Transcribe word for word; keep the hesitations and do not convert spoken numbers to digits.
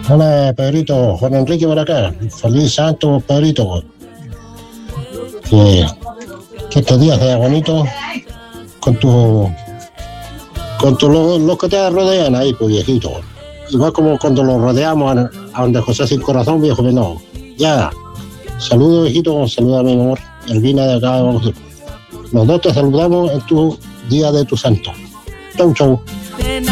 Hola, Pedrito. Juan Enrique por acá. Feliz santo, Pedrito. Que, que estos días sea bonito con tu con tu, los, los que te rodean ahí, pues, viejito. Igual como cuando los rodeamos a, a donde José sin corazón, viejo, que no. Ya. Saludos, viejito. Saluda a mi amor. Elvina de acá. Los dos te saludamos en tu día de tu santo. Chau, chau.